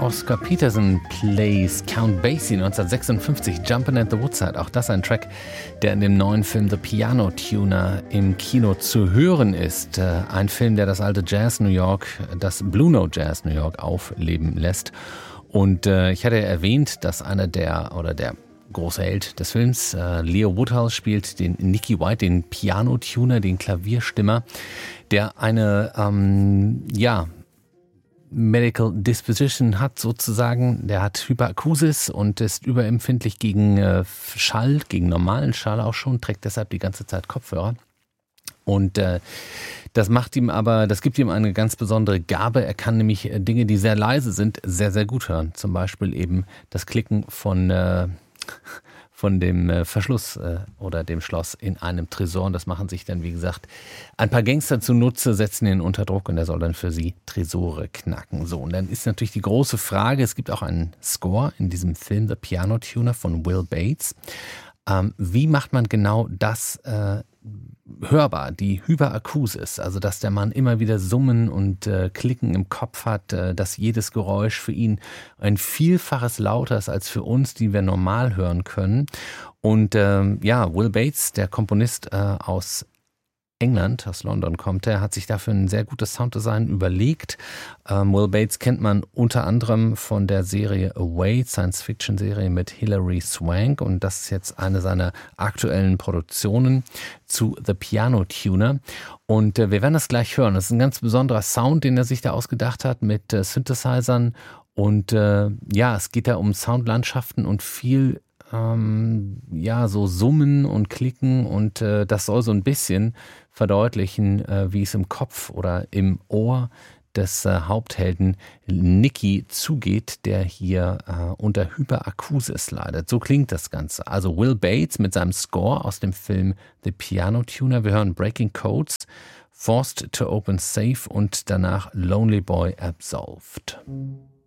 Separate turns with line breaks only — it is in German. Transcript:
Oscar Peterson plays Count Basie 1956, Jumpin' at the Woodside. Auch das ein Track, der in dem neuen Film The Piano Tuner im Kino zu hören ist. Ein Film, der das alte Jazz New York, das Blue Note Jazz New York aufleben lässt. Und ich hatte ja erwähnt, dass der große Held des Films, Leo Woodhouse, spielt den Nicky White, den Piano-Tuner, den Klavierstimmer, der eine, Medical Disposition hat sozusagen. Der hat Hyperakusis und ist überempfindlich gegen Schall, gegen normalen Schall auch schon, trägt deshalb die ganze Zeit Kopfhörer. Und das gibt ihm eine ganz besondere Gabe. Er kann nämlich Dinge, die sehr leise sind, sehr, sehr gut hören. Zum Beispiel eben das Klicken von dem Verschluss oder dem Schloss in einem Tresor. Und das machen sich dann, wie gesagt, ein paar Gangster zunutze, setzen ihn unter Druck und er soll dann für sie Tresore knacken. So, und dann ist natürlich die große Frage, es gibt auch einen Score in diesem Film, The Piano Tuner von Will Bates. Wie macht man genau das hörbar, die Hyperakusis, also dass der Mann immer wieder Summen und Klicken im Kopf hat, dass jedes Geräusch für ihn ein Vielfaches lauter ist als für uns, die wir normal hören können. Und Will Bates, der Komponist aus England, aus London kommt, der hat sich dafür ein sehr gutes Sounddesign überlegt. Will Bates kennt man unter anderem von der Serie Away, Science-Fiction-Serie mit Hilary Swank, und das ist jetzt eine seiner aktuellen Produktionen zu The Piano Tuner. Und wir werden das gleich hören. Das ist ein ganz besonderer Sound, den er sich da ausgedacht hat mit Synthesizern. Und es geht da um Soundlandschaften und viel so Summen und Klicken, und das soll so ein bisschen verdeutlichen, wie es im Kopf oder im Ohr des Haupthelden Nicky zugeht, der hier unter Hyperakusis leidet. So klingt das Ganze. Also Will Bates mit seinem Score aus dem Film The Piano Tuner. Wir hören Breaking Codes, Forced to Open Safe und danach Lonely Boy Absolved.